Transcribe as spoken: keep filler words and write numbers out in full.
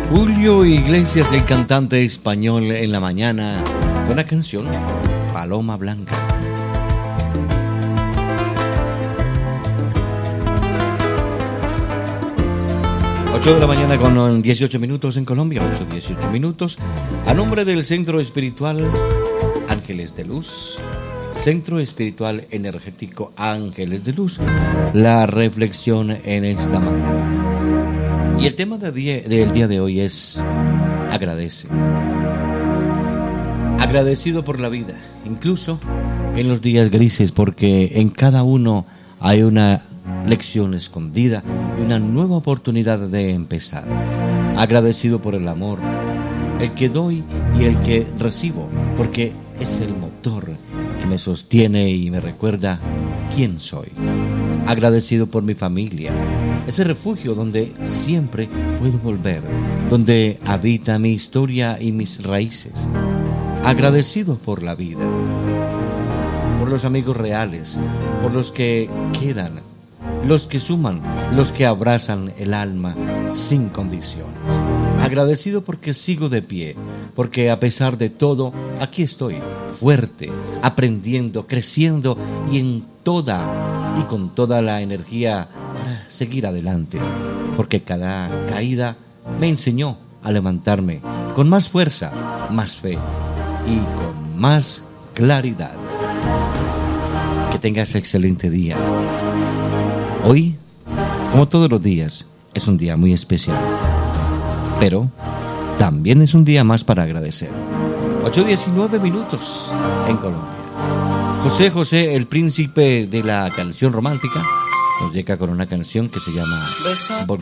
Julio Iglesias, el cantante español, en la mañana con la canción Paloma Blanca. ocho de la mañana con dieciocho minutos en Colombia, ocho dieciocho minutos. A nombre del Centro Espiritual Ángeles de Luz, Centro Espiritual Energético Ángeles de Luz, la reflexión en esta mañana. Y el tema de día, del día de hoy es agradece. Agradecido por la vida, incluso en los días grises, porque en cada uno hay una lección escondida y una nueva oportunidad de empezar. Agradecido por el amor, el que doy y el que recibo, porque es el motor que me sostiene y me recuerda quién soy. Agradecido por mi familia, ese refugio donde siempre puedo volver, donde habita mi historia y mis raíces. Agradecido por la vida, por los amigos reales, por los que quedan, los que suman, los que abrazan el alma sin condiciones. Agradecido porque sigo de pie, porque a pesar de todo, aquí estoy, fuerte, aprendiendo, creciendo y en toda y con toda la energía para seguir adelante, porque cada caída me enseñó a levantarme con más fuerza, más fe y con más claridad. Que tengas excelente día. Hoy, como todos los días, es un día muy especial, pero también es un día más para agradecer. ocho diecinueve minutos en Colombia. José José, el príncipe de la canción romántica, nos llega con una canción que se llama